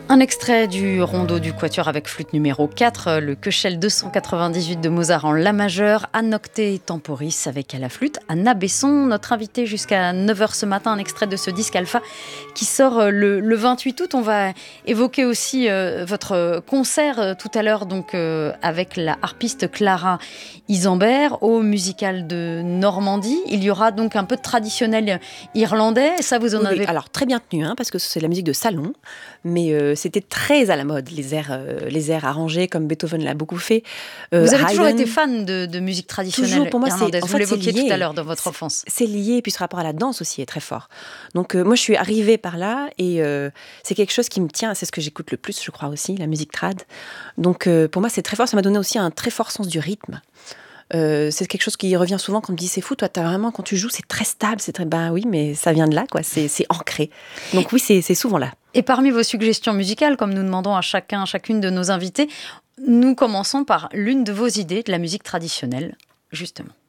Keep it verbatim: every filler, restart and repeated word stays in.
Un extrait du rondo du Quatuor avec flûte numéro quatre, le Köchel deux cent quatre-vingt-dix-huit de Mozart en la majeure, à nocte temporis avec à la flûte Anna Besson, notre invitée jusqu'à neuf heures ce matin, un extrait de ce disque Alpha qui sort le, le vingt-huit août. On va évoquer aussi euh, votre concert euh, tout à l'heure donc euh, avec la harpiste Clara Isambert au musical de Normandie. Il y aura donc un peu de traditionnel irlandais, ça vous en oui, avez... Oui. Alors très bien tenu, hein, parce que c'est de la musique de salon, mais euh, c'était très à la mode, les airs, euh, les airs arrangés comme Beethoven l'a beaucoup fait. Euh, vous avez Haydn, toujours été fan de, de musique traditionnelle toujours, pour moi, irlandaise, c'est, en vous fait, l'évoquiez c'est lié. tout à l'heure dans votre enfance. C'est, c'est lié, et puis ce rapport à la danse aussi est très fort. Donc euh, moi je suis arrivée par là, et euh, c'est quelque chose qui me tient, c'est ce que j'écoute le plus, je crois aussi, la musique trad. Donc euh, pour moi c'est très fort, ça m'a donné aussi un très fort sens du rythme. Euh, c'est quelque chose qui revient souvent quand on me dit c'est fou, toi t'as vraiment, quand tu joues c'est très stable, c'est très, ben oui, mais ça vient de là, quoi, c'est, c'est ancré. Donc oui, c'est, c'est souvent là. Et parmi vos suggestions musicales, comme nous demandons à chacun, à chacune de nos invités, nous commençons par l'une de vos idées de la musique traditionnelle, justement.